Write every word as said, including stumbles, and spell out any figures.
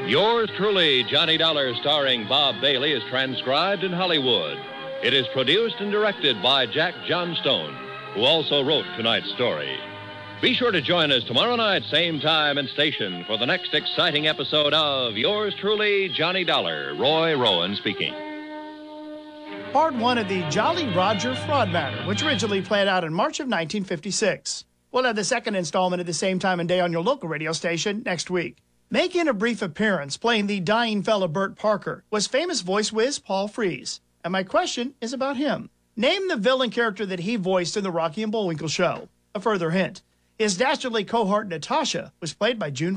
Yours truly, Johnny Dollar, starring Bob Bailey, is transcribed in Hollywood. It is produced and directed by Jack Johnstone, who also wrote tonight's story. Be sure to join us tomorrow night, same time and station, for the next exciting episode of Yours truly, Johnny Dollar. Roy Rowan speaking. Part one of the Jolly Roger fraud matter, which originally played out in March of nineteen fifty-six. We'll have the second installment at the same time and day on your local radio station next week. Making a brief appearance playing the dying fella Bert Parker was famous voice whiz Paul Frees. And my question is about him. Name the villain character that he voiced in the Rocky and Bullwinkle show. A further hint. His dastardly cohort Natasha was played by June